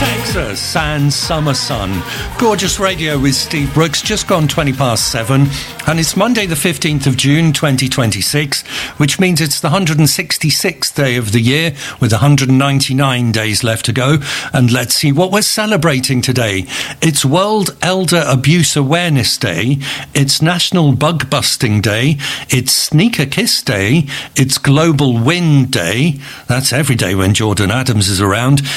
Texas and summer sun. Gorgeous radio with Steve Brooks, just gone 7:20, and it's Monday the 15th of June 2026, which means it's the 166th day of the year with 199 days left to go. And let's see what we're celebrating today. It's World Elder Abuse Awareness Day, it's National Bug Busting Day, it's Sneaker Kiss Day, it's Global Wind Day, that's every day when Jordan Adams is around.